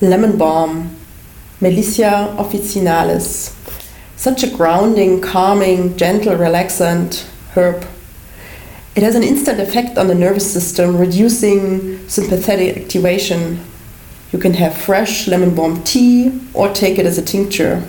Lemon balm, Melissia officinalis. Such a grounding, calming, gentle, relaxant herb. It has an instant effect on the nervous system, reducing sympathetic activation. You can have fresh lemon balm tea or take it as a tincture.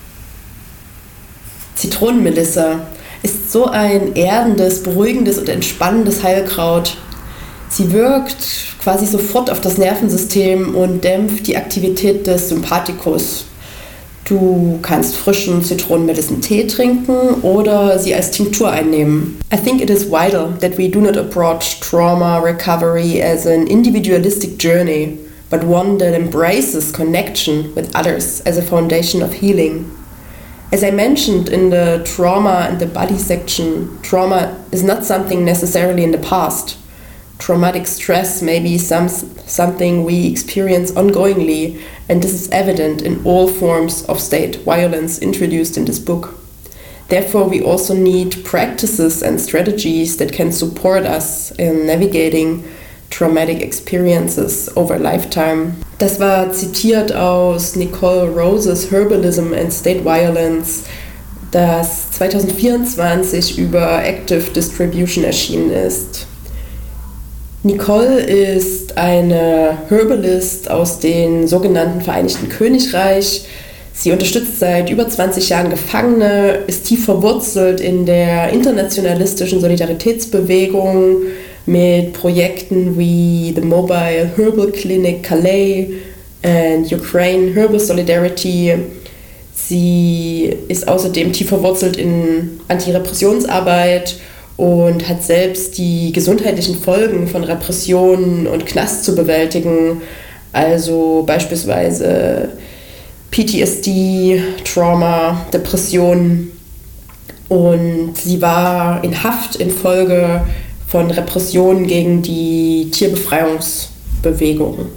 Zitronenmelisse ist so ein erdendes, beruhigendes und entspannendes Heilkraut. Sie wirkt quasi sofort auf das Nervensystem und dämpft die Aktivität des Sympathikus. Du kannst frischen Zitronenmelissentee trinken oder sie als Tinktur einnehmen. I think it is vital that we do not approach trauma recovery as an individualistic journey, but one that embraces connection with others as a foundation of healing. As I mentioned in the trauma and the body section, trauma is not something necessarily in the past. Traumatic stress may be something we experience ongoingly, and this is evident in all forms of state violence introduced in this book. Therefore, we also need practices and strategies that can support us in navigating traumatic experiences over lifetime. Das war zitiert aus Nicole Roses Herbalism and State Violence, das 2024 über Active Distribution erschienen ist. Nicole ist eine Herbalist aus dem sogenannten Vereinigten Königreich. Sie unterstützt seit über 20 Jahren Gefangene, ist tief verwurzelt in der internationalistischen Solidaritätsbewegung mit Projekten wie the Mobile Herbal Clinic Calais and Ukraine Herbal Solidarity. Sie ist außerdem tief verwurzelt in Antirepressionsarbeit und hat selbst die gesundheitlichen Folgen von Repressionen und Knast zu bewältigen, also beispielsweise PTSD, Trauma, Depressionen. Und sie war in Haft infolge von Repressionen gegen die Tierbefreiungsbewegung.